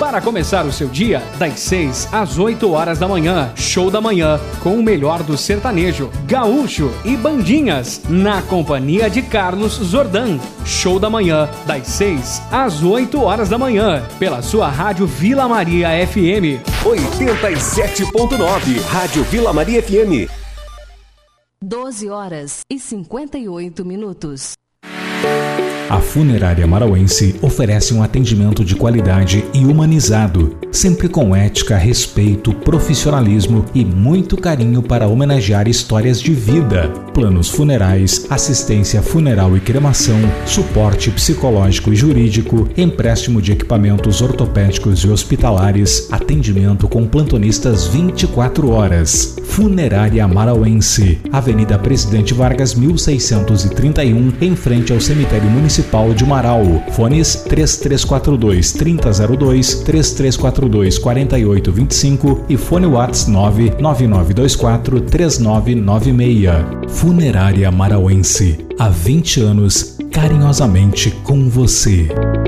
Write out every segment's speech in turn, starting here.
Para começar o seu dia, das 6 às 8 horas da manhã, show da manhã, com o melhor do sertanejo, gaúcho e bandinhas, na companhia de Carlos Zordan. Show da manhã, das 6 às 8 horas da manhã, pela sua rádio Vila Maria FM. 87.9, Rádio Vila Maria FM. 12 horas e 58 minutos. A Funerária Marauense oferece um atendimento de qualidade e humanizado, sempre com ética, respeito, profissionalismo e muito carinho para homenagear histórias de vida. Planos funerais, assistência funeral e cremação, suporte psicológico e jurídico, empréstimo de equipamentos ortopédicos e hospitalares, atendimento com plantonistas 24 horas. Funerária Marauense, Avenida Presidente Vargas 1631, em frente ao Cemitério Municipal de Marau. Fones 3342-3002, 3342-4825 e fone WhatsApp 99924-3996. Funerária Marauense, há 20 anos, carinhosamente com você.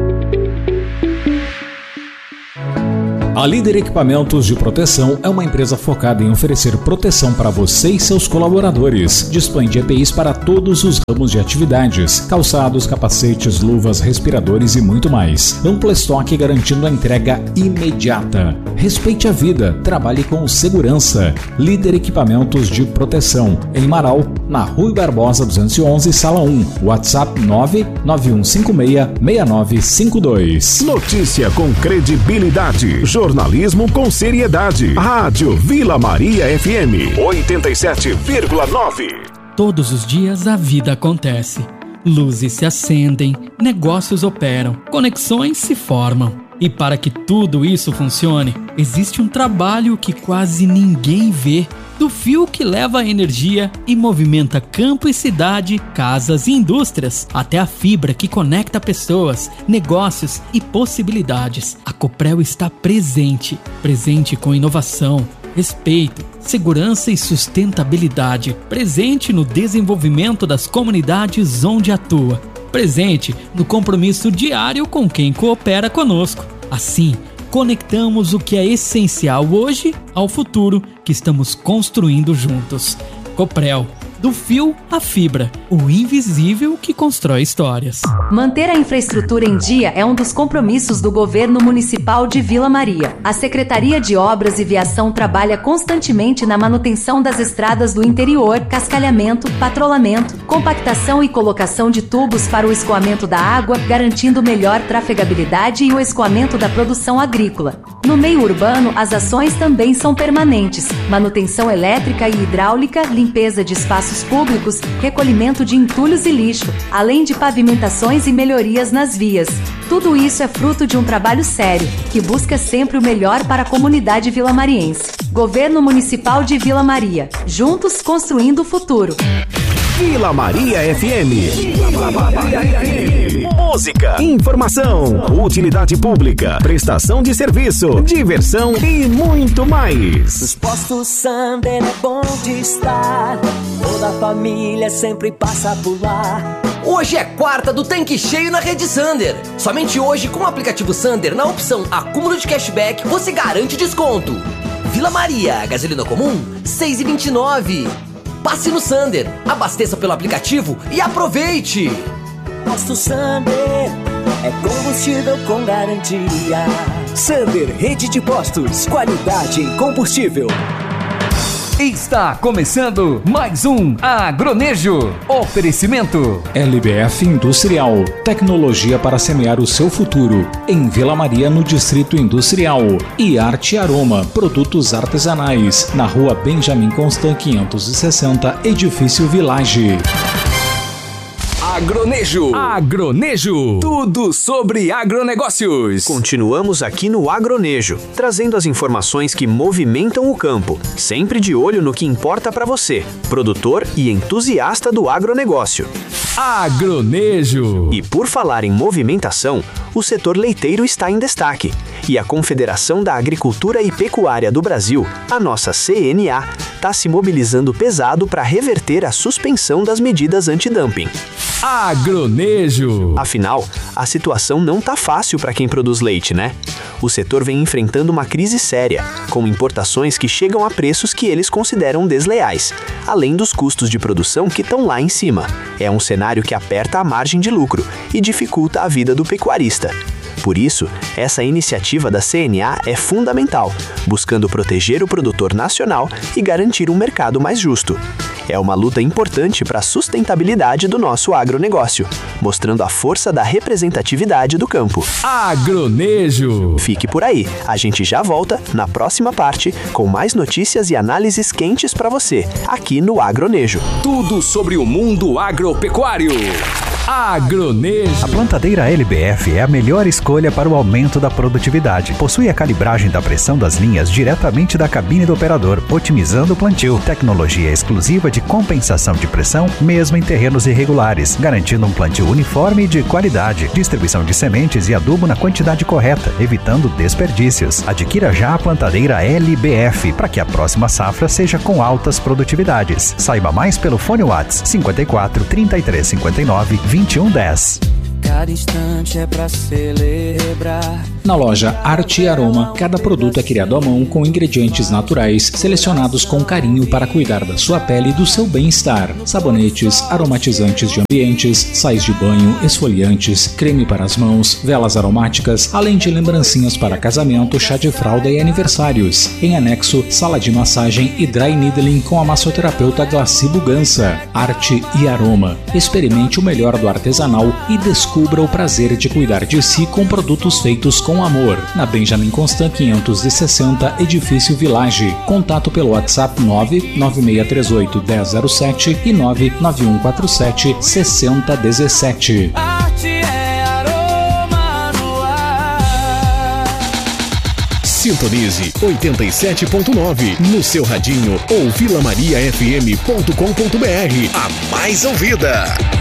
A Líder Equipamentos de Proteção é uma empresa focada em oferecer proteção para você e seus colaboradores. Dispõe de EPIs para todos os ramos de atividades, calçados, capacetes, luvas, respiradores e muito mais. Amplo estoque garantindo a entrega imediata. Respeite a vida, trabalhe com segurança. Líder Equipamentos de Proteção, em Marau, na Rui Barbosa 211, Sala 1. WhatsApp 991566952. Notícia com credibilidade. Jornalismo com seriedade. Rádio Vila Maria FM 87,9. Todos os dias a vida acontece. Luzes se acendem, negócios operam, conexões se formam. E para que tudo isso funcione, existe um trabalho que quase ninguém vê. Do fio que leva a energia e movimenta campo e cidade, casas e indústrias, até a fibra que conecta pessoas, negócios e possibilidades. A Coprel está presente com inovação, respeito, segurança e sustentabilidade, presente no desenvolvimento das comunidades onde atua, presente no compromisso diário com quem coopera conosco. Assim, conectamos o que é essencial hoje ao futuro que estamos construindo juntos. Coprel, do fio à fibra, o invisível que constrói histórias. Manter a infraestrutura em dia é um dos compromissos do Governo Municipal de Vila Maria. A Secretaria de Obras e Viação trabalha constantemente na manutenção das estradas do interior, cascalhamento, patrulhamento, compactação e colocação de tubos para o escoamento da água, garantindo melhor trafegabilidade e o escoamento da produção agrícola. No meio urbano, as ações também são permanentes: manutenção elétrica e hidráulica, limpeza de espaços públicos, recolhimento de entulhos e lixo, além de pavimentações e melhorias nas vias. Tudo isso é fruto de um trabalho sério, que busca sempre o melhor para a comunidade vilamariense. Governo Municipal de Vila Maria. Juntos construindo o futuro. Vila Maria FM. Vila Maria FM. Música, informação, utilidade pública, prestação de serviço, diversão e muito mais. Nos postos Sander é bom de estar. Toda a família sempre passa por lá. Hoje é quarta do tanque cheio na rede Sander. Somente hoje, com o aplicativo Sander, na opção acúmulo de cashback, você garante desconto. Vila Maria, gasolina comum, 6,29. Passe no Sander, abasteça pelo aplicativo e aproveite! Posto Sander é combustível com garantia. Sander, rede de postos, qualidade em combustível. Está começando mais um Agronejo. Oferecimento LBF Industrial, tecnologia para semear o seu futuro. Em Vila Maria, no Distrito Industrial. E Arte Aroma, produtos artesanais. Na Rua Benjamin Constant 560, Edifício Village. Agronejo. Tudo sobre agronegócios. Continuamos aqui no Agronejo, trazendo as informações que movimentam o campo, sempre de olho no que importa para você, produtor e entusiasta do agronegócio. Agronejo. E por falar em movimentação, o setor leiteiro está em destaque. E a Confederação da Agricultura e Pecuária do Brasil, a nossa CNA, está está se mobilizando pesado para reverter a suspensão das medidas antidumping. Agronejo. Afinal, a situação não tá fácil para quem produz leite, né? O setor vem enfrentando uma crise séria, com importações que chegam a preços que eles consideram desleais, além dos custos de produção que estão lá em cima. É um cenário que aperta a margem de lucro e dificulta a vida do pecuarista. Por isso, essa iniciativa da CNA é fundamental, buscando proteger o produtor nacional e garantir um mercado mais justo. É uma luta importante para a sustentabilidade do nosso agronegócio, mostrando a força da representatividade do campo. Agronejo. Fique por aí, a gente já volta na próxima parte com mais notícias e análises quentes para você, aqui no Agronejo. Tudo sobre o mundo agropecuário. Agronejo. A plantadeira LBF é a melhor escolha para o aumento da produtividade. Possui a calibragem da pressão das linhas diretamente da cabine do operador, otimizando o plantio. Tecnologia exclusiva de compensação de pressão, mesmo em terrenos irregulares, garantindo um plantio uniforme e de qualidade. Distribuição de sementes e adubo na quantidade correta, evitando desperdícios. Adquira já a plantadeira LBF para que a próxima safra seja com altas produtividades. Saiba mais pelo fone WhatsApp 54 33 59 2110. Cada instante é pra celebrar. Na loja Arte e Aroma, cada produto é criado à mão com ingredientes naturais, selecionados com carinho para cuidar da sua pele e do seu bem-estar. Sabonetes, aromatizantes de ambientes, sais de banho, esfoliantes, creme para as mãos, velas aromáticas, além de lembrancinhas para casamento, chá de fralda e aniversários. Em anexo, sala de massagem e dry needling com a massoterapeuta Glaci Bugança. Arte e Aroma. Experimente o melhor do artesanal e descubra o prazer de cuidar de si com produtos feitos com amor. Na Benjamin Constant 560, Edifício Village. Contato pelo WhatsApp 99638 1007 e 99147 6017. Arte é aroma no ar. Sintonize 87.9 no seu radinho ou vilamariafm.com.br. A mais ouvida.